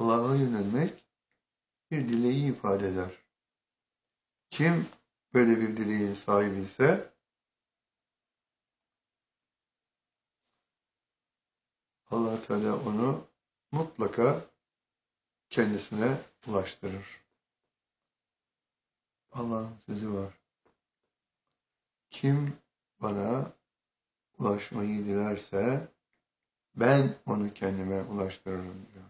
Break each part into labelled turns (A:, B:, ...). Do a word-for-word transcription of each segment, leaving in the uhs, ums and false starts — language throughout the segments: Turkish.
A: Allah'a yönelmek bir dileği ifade eder. Kim böyle bir dileğin sahibi ise Allah Teala onu mutlaka kendisine ulaştırır. Allah'ın sözü var. Kim bana ulaşmayı dilerse ben onu kendime ulaştırırım diyor.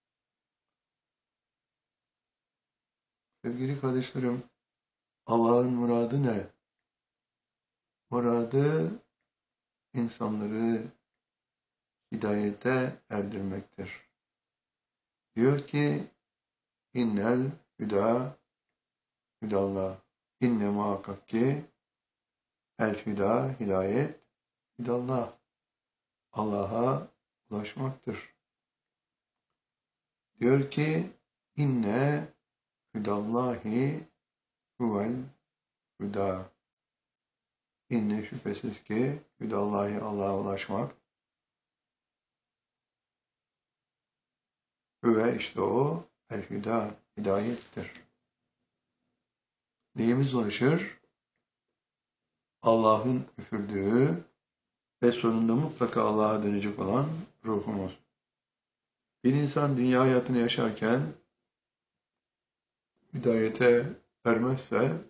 A: Sevgili kardeşlerim, Allah'ın muradı ne? Muradı insanları hidayete erdirmektir. Diyor ki innel hüda hüdallah. İnne muhakkak ki el hüda hidayet hüdallah. Allah'a ulaşmaktır. Diyor ki inne hüdallahi huvel hüda. İnne şüphesiz ki hüdallahi Allah'a ulaşmak. Hüve işte o el hüda hidayettir. Neyimiz ulaşır? Allah'ın üfürdüğü ve sonunda mutlaka Allah'a dönecek olan ruhumuz. Bir insan dünya hayatını yaşarken hidayete ermezse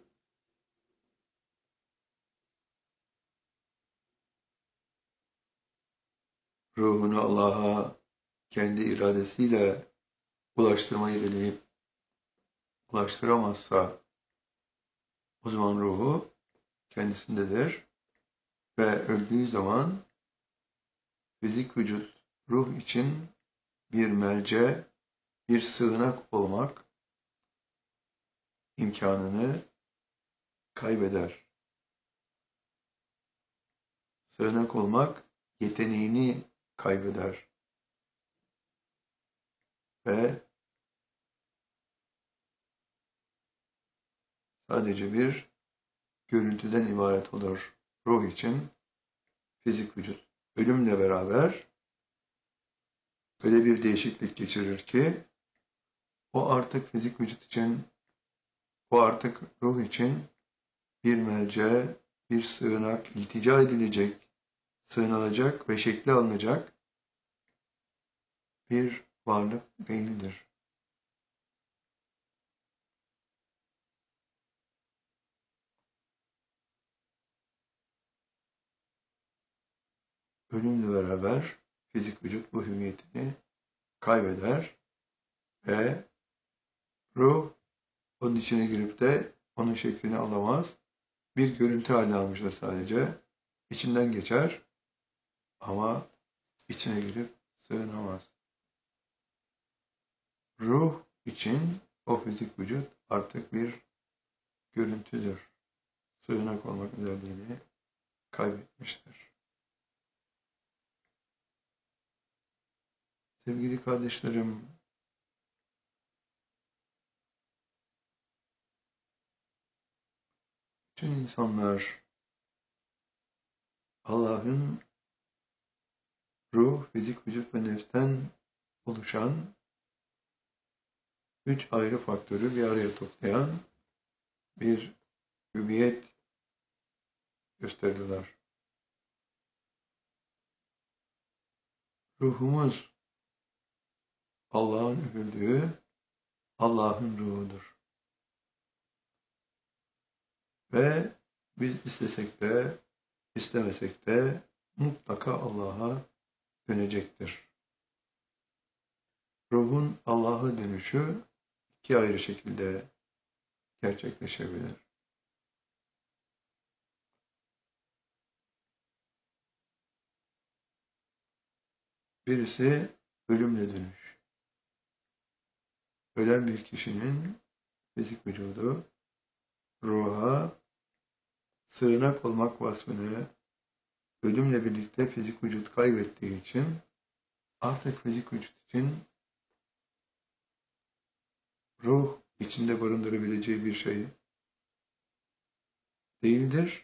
A: ruhunu Allah'a kendi iradesiyle ulaştırmayı dileyip ulaştıramazsa o zaman ruhu kendisindedir ve öldüğü zaman fizik vücut ruh için bir melce, bir sığınak olmak imkanını kaybeder. Sığınak olmak yeteneğini kaybeder. Ve sadece bir görüntüden ibaret olur ruh için fizik vücut. Ölümle beraber öyle bir değişiklik geçirir ki o artık fizik vücut için, o artık ruh için bir melce, bir sığınak, iltica edilecek, sığınılacak ve şekli alınacak bir varlık değildir. Ölümle beraber fizik vücut bu hüviyetini kaybeder ve ruh onun içine girip de onun şeklini alamaz. Bir görüntü haline almışlar sadece. İçinden geçer ama içine girip sığınamaz. Ruh için o fizik vücut artık bir görüntüdür. Sığınak olmak özelliğini kaybetmiştir. Sevgili kardeşlerim, bütün insanlar Allah'ın ruh, fizik, vücut ve nefsten oluşan üç ayrı faktörü bir araya toplayan bir hüviyet gösterdiler. Ruhumuz Allah'ın üfürdüğü Allah'ın ruhudur. Ve biz istesek de istemesek de mutlaka Allah'a dönecektir. Ruhun Allah'a dönüşü iki ayrı şekilde gerçekleşebilir. Birisi ölümle dönüş. Ölen bir kişinin fizik vücudu ruha sığınak olmak vasfını ölümle birlikte fizik vücut kaybettiği için artık fizik vücut için ruh içinde barındırabileceği bir şey değildir.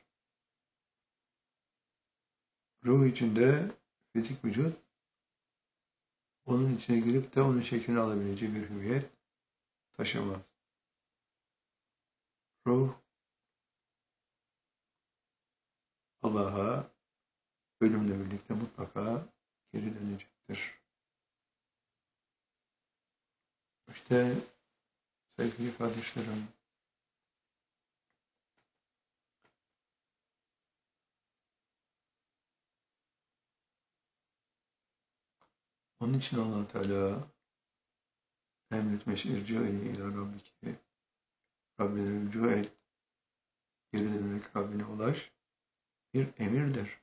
A: Ruh içinde fizik vücut onun içine girip de onun şeklini alabileceği bir hüviyet taşımaz. Ruh Allah'a ölümle birlikte mutlaka geri dönecektir. İşte sevgili kardeşlerim, onun için Allah Teala emretmiş irci'i ila rabbiki, Rabbine rücu et, geri dönerek Rabbine ulaş, bir emirdir.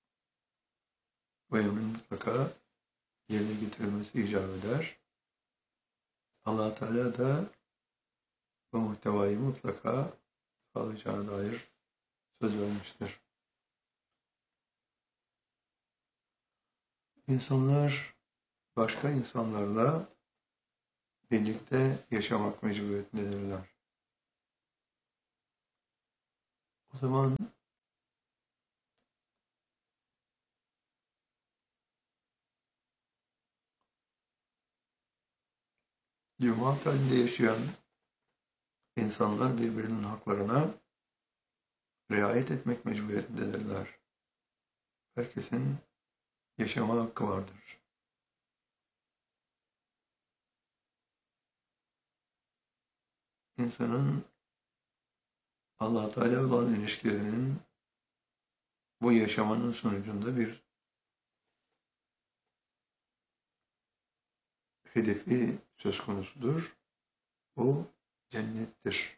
A: Bu emrin mutlaka yerine getirilmesi icap eder. Allah Teala da bu muhtevayı mutlaka sağlayacağına dair söz vermiştir. İnsanlar başka insanlarla birlikte yaşamak mecburiyetindedirler. O zaman cemaat halinde yaşayan insanlar birbirinin haklarına riayet etmek mecburiyetindedirler. Herkesin yaşama hakkı vardır. İnsanın Allah Teala olan ilişkilerinin bu yaşamanın sonucunda bir hedefi söz konusudur. O cennettir.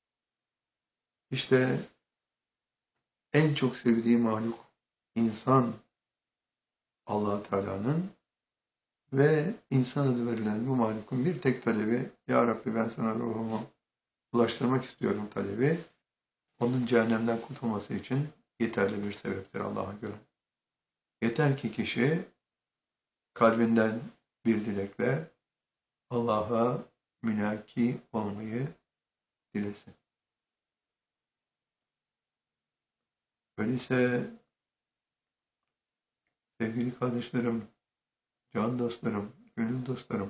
A: İşte en çok sevdiği mahluk insan Allah Teala'nın ve insan adı verilen bu mahlukun bir tek talebi, Ya Rabbi ben sana ruhumu ulaştırmak istiyorum talebi, onun cehennemden kurtulması için yeterli bir sebeptir Allah'a göre. Yeter ki kişi kalbinden bir dilekle Allah'a münaki olmayı dilesin. Öyleyse sevgili kardeşlerim, can dostlarım, gönül dostlarım,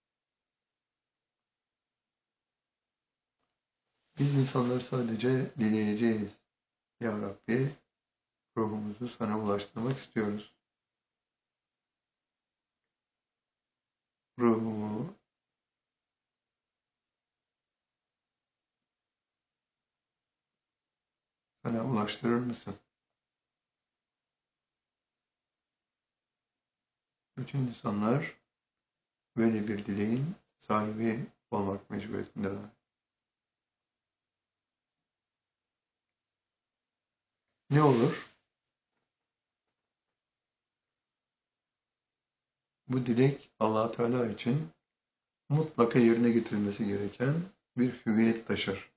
A: biz insanlar sadece dileyeceğiz. Ya Rabbi, ruhumuzu sana ulaştırmak istiyoruz. Ruhumu sana ulaştırır mısın? Bütün insanlar böyle bir dileğin sahibi olmak mecburiyetindeler. Ne olur? Bu dilek Allah Teala için mutlaka yerine getirilmesi gereken bir hüviyet taşır.